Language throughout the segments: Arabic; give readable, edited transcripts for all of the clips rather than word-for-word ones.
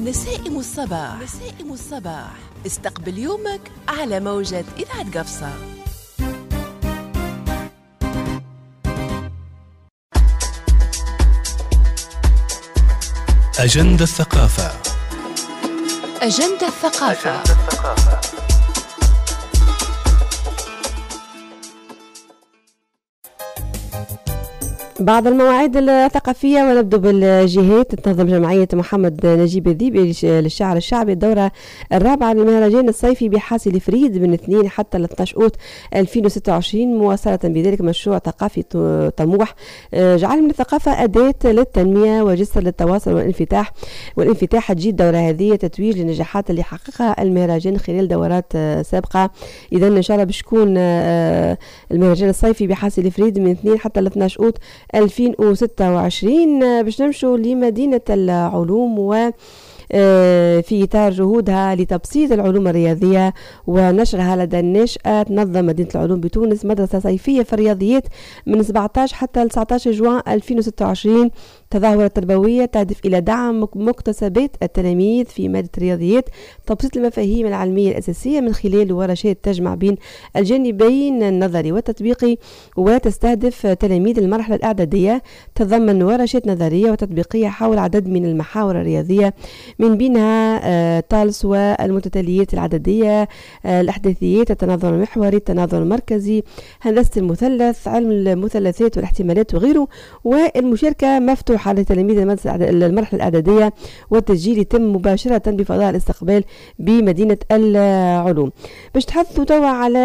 نسائم الصباح. نسائم الصباح، استقبل يومك على موجة إذاعة قفصة. أجندة الثقافة. أجندة الثقافة. بعض المواعيد الثقافية، ونبدأ بالجهات. تنظم جمعية محمد نجيب الذيب للشعر الشعبي الدورة الرابعة للمهرجان الصيفي بحاسي فريد من 2 حتى ل 12 أوت 2026، مواصلة بذلك مشروع ثقافي طموح جعل من الثقافة أداة للتنمية وجسر للتواصل والانفتاح. تجي الدورة هذه تتويج للنجاحات اللي حققها المهرجان خلال دورات سابقة. إذا إن شاء الله باش تكون المهرجان الصيفي بحاسي فريد من 2 حتى ل 12 أوت 2026. باش نمشوا لمدينة العلوم و في إطار جهودها لتبسيط العلوم الرياضية ونشرها لدى الناشئة، تنظم مدينة العلوم بتونس مدرسة صيفية في الرياضيات من 17 حتى ل 19 جوان 2026. تظاهرة تربوية تهدف إلى دعم مكتسبات التلاميذ في مادة الرياضيات، تبسيط المفاهيم العلمية الأساسية من خلال ورشات تجمع بين الجانبين النظري والتطبيقي، وتستهدف تلاميذ المرحلة الإعدادية. تضمن ورشات نظرية وتطبيقية حول عدد من المحاور الرياضية من بينها تالس والمتتاليات العددية، الأحداثيات، التناظر المحوري، التناظر المركزي، هندسة المثلث، علم المثلثات والاحتمالات وغيره. والمشاركة مفتوحة لتلاميذ المرحلة الإعدادية، والتسجيل يتم مباشرة بفضاء الاستقبال بمدينة العلوم. باش تحدثوا توا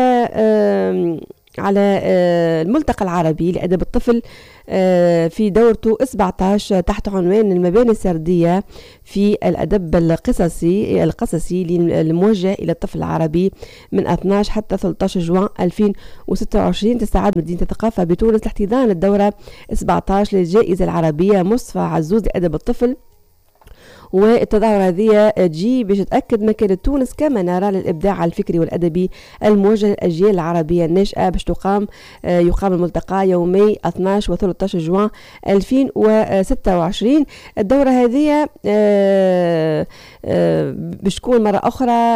على الملتقى العربي لأدب الطفل في دورته 17 تحت عنوان المباني السردية في الأدب القصصي الموجه إلى الطفل العربي من 12 حتى 13 جوان 2026. تستعد مدينة الثقافة بتونس لاحتضان الدورة 17 للجائزة العربية مصطفى عزوز لأدب الطفل. والتظاهرة هذه تجي باش تأكد مكانة تونس كما نرى للإبداع الفكري والأدبي الموجه للأجيال العربية الناشئة. باش يقام الملتقى يومي 12 و 13 جوان 2026. الدورة هذه باش تكون مرة أخرى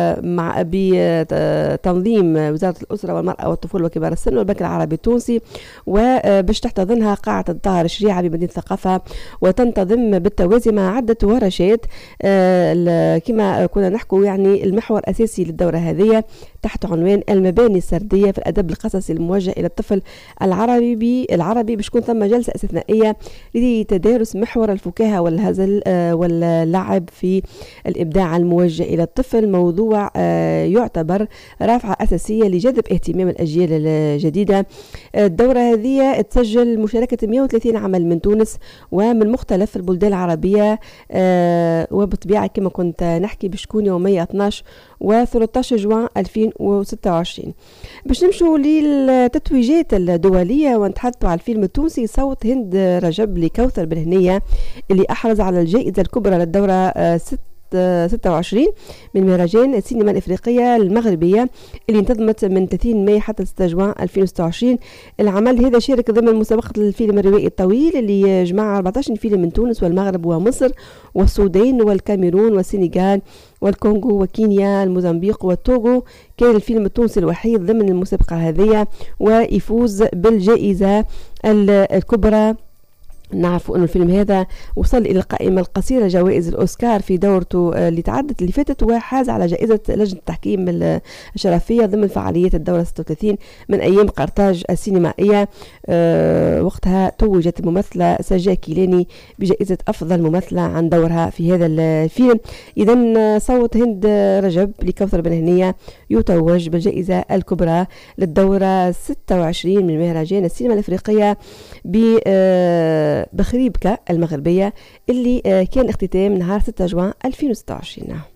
بتنظيم وزارة الأسرة والمرأة والطفولة وكبار السن والبنك العربي التونسي، وباش تحتضنها قاعة الطاهر الشريعة بمدينة الثقافة، وتنتظم بالتوازي مع عدة ورشات كما كنا نحكوا. يعني المحور الأساسي للدورة هذه تحت عنوان المباني السردية في الأدب القصصي الموجه إلى الطفل العربي. باش تكون ثم جلسة استثنائية لتدارس محور الفكاهة والهزل واللعب في الإبداع الموجه إلى الطفل، موضوع يعتبر رافعة أساسية لجذب اهتمام الأجيال الجديدة. الدورة هذه تسجل مشاركة 130 عمل من تونس ومن مختلف البلدان العربية، وبطبيعة كما كنت نحكي باش تكون يومية 12 و 13 جوان 2026. باش نمشوا للتتويجات الدولية ونتحدثوا على الفيلم التونسي صوت هند رجب لكوثر بالهنية اللي أحرز على الجائزة الكبرى للدورة 26 من مهرجان السينما الإفريقية المغربية اللي انتظمت من 30 ماي حتى 6 جوان 2026. العمل هذا شارك ضمن مسابقة الفيلم الروائي الطويل اللي جمع 14 فيلم من تونس والمغرب ومصر والسودان والكاميرون والسنغال والكونغو وكينيا الموزمبيق والتوغو. كان الفيلم التونسي الوحيد ضمن المسابقة هذه ويفوز بالجائزة الكبرى. نعرف أن الفيلم هذا وصل إلى القائمة القصيرة جوائز الأوسكار في دورته اللي تعدت اللي فاتت، وحاز على جائزة لجنة التحكيم الشرفية ضمن فعاليات الدورة 36 من أيام قرطاج السينمائية. وقتها توجت الممثلة سجا كيلاني بجائزة أفضل ممثلة عن دورها في هذا الفيلم. إذن صوت هند رجب لكوثر بالهنية يتوج بالجائزة الكبرى للدورة 26 من مهرجان السينما الإفريقية بخريبكا المغربية اللي كان اختتام نهار 6 جوان 2026.